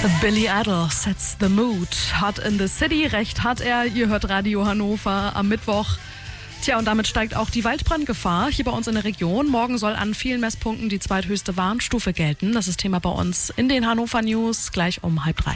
Billy Idol sets the mood. Hot in the City, recht hat er. Ihr hört Radio Hannover am Mittwoch. Tja, und damit steigt auch die Waldbrandgefahr hier bei uns in der Region. Morgen soll an vielen Messpunkten die zweithöchste Warnstufe gelten. Das ist Thema bei uns in den Hannover News, gleich um 2:30.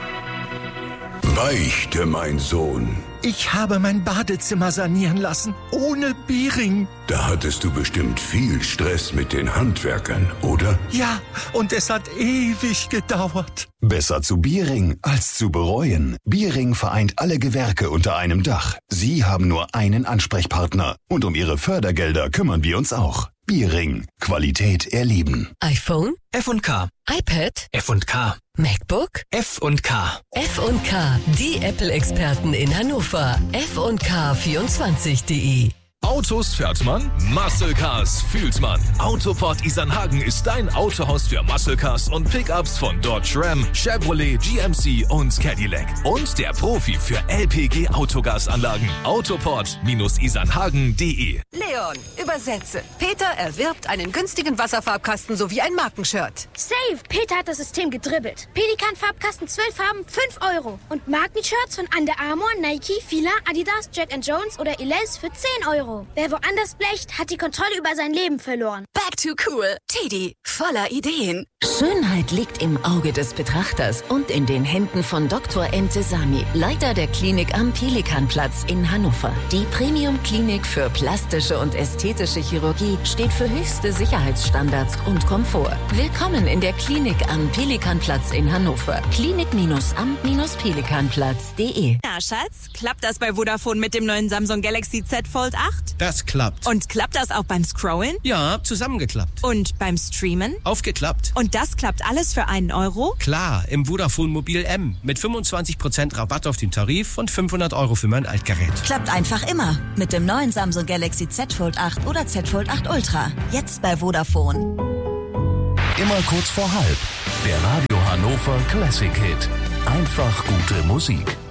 Beichte, mein Sohn. Ich habe mein Badezimmer sanieren lassen, ohne Biering. Da hattest du bestimmt viel Stress mit den Handwerkern, oder? Ja, und es hat ewig gedauert. Besser zu Biering als zu bereuen. Biering vereint alle Gewerke unter einem Dach. Sie haben nur einen Ansprechpartner. Und um Ihre Fördergelder kümmern wir uns auch. Biering. Qualität erleben. iPhone? F&K. iPad? F&K. MacBook? F&K. F&K, die Apple-Experten in Hannover. F&K24.de. Autos fährt man, Muscle Cars fühlt man. Autoport Isernhagen ist dein Autohaus für Muscle Cars und Pickups von Dodge Ram, Chevrolet, GMC und Cadillac. Und der Profi für LPG Autogasanlagen. Autoport-isernhagen.de. Leon, übersetze. Peter erwirbt einen günstigen Wasserfarbkasten sowie ein Markenshirt. Safe! Peter hat das System gedribbelt. Pelikan-Farbkasten 12 Farben, 5 €. Und Markenshirts von Under Armour, Nike, Fila, Adidas, Jack & Jones oder Elize für 10 €. Wer woanders blecht, hat die Kontrolle über sein Leben verloren. Back to cool. Teddy, voller Ideen. Schönheit liegt im Auge des Betrachters und in den Händen von Dr. Entesami, Leiter der Klinik am Pelikanplatz in Hannover. Die Premium-Klinik für plastische und ästhetische Chirurgie steht für höchste Sicherheitsstandards und Komfort. Willkommen in der Klinik am Pelikanplatz in Hannover. Klinik-am-pelikanplatz.de. Na, Schatz, klappt das bei Vodafone mit dem neuen Samsung Galaxy Z Fold 8? Das klappt. Und klappt das auch beim Scrollen? Ja, zusammengeklappt. Und beim Streamen? Aufgeklappt. Und das klappt alles für einen €? Klar, im Vodafone Mobil M. Mit 25% Rabatt auf den Tarif und 500 € für mein Altgerät. Klappt einfach immer. Mit dem neuen Samsung Galaxy Z Fold 8 oder Z Fold 8 Ultra. Jetzt bei Vodafone. Immer kurz vor halb. Der Radio Hannover Classic Hit. Einfach gute Musik.